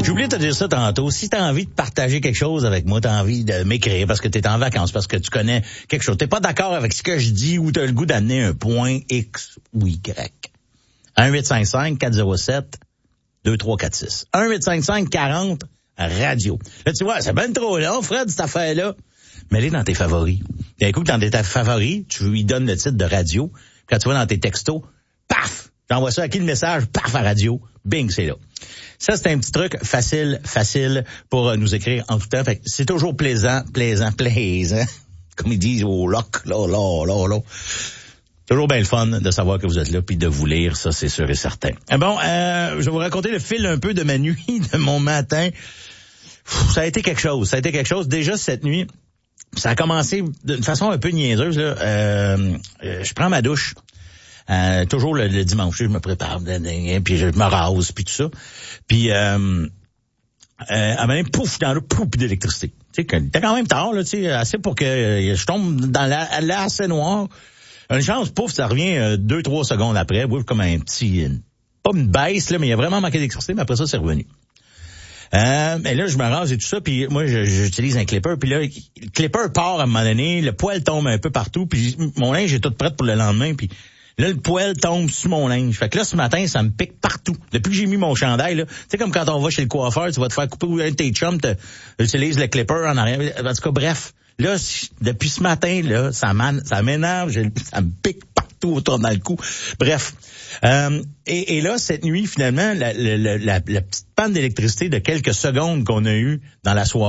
J'ai oublié de te dire ça tantôt. Si t'as envie de partager quelque chose avec moi, t'as envie de m'écrire parce que t'es en vacances, parce que tu connais quelque chose, t'es pas d'accord avec ce que je dis ou t'as le goût d'amener un point X ou Y. 1-855-407-2346. 1-855-40 radio. Là, tu vois, c'est ben trop long, Fred, cette affaire-là. Mets-les dans tes favoris. D'un coup, dans tes favoris, tu lui donnes le titre de radio. Quand tu vas dans tes textos, paf! T'envoies ça à qui le message? Paf, à radio. Bing, c'est là. Ça, c'est un petit truc facile pour nous écrire en tout temps. Fait que c'est toujours plaisant. Comme ils disent au loc, là. Toujours bien le fun de savoir que vous êtes là puis de vous lire, ça, c'est sûr et certain. Bon, je vais vous raconter le fil un peu de ma nuit, de mon matin. Ça a été quelque chose. Déjà, cette nuit, ça a commencé d'une façon un peu niaiseuse, là. Je prends ma douche. Toujours le dimanche, je me prépare, puis je me rase, puis tout ça. Puis, à un moment, pouf, dans le pouf d'électricité. Tu sais, t'es quand même tard, là, tu sais, assez pour que je tombe dans l'air assez noir. Une chance, pouf, ça revient 2-3 secondes après. Oui, comme un petit, pas une baisse, là, mais il y a vraiment manqué d'électricité, mais après ça, c'est revenu. Mais là, je me rase et tout ça, puis moi, j'utilise un clipper, puis là, le clipper part à un moment donné, le poil tombe un peu partout, puis mon linge est tout prêt pour le lendemain, puis là, le poil tombe sur mon linge. Fait que là, ce matin, ça me pique partout. Depuis que j'ai mis mon chandail, là, tu sais, comme quand on va chez le coiffeur, tu vas te faire couper ou un de tes chums, utilise le clipper en arrière. En tout cas, bref. Là, depuis ce matin, là, ça m'énerve, ça me pique partout autour dans le cou. Bref. Et là, cette nuit, finalement, la petite panne d'électricité de quelques secondes qu'on a eue dans la soirée,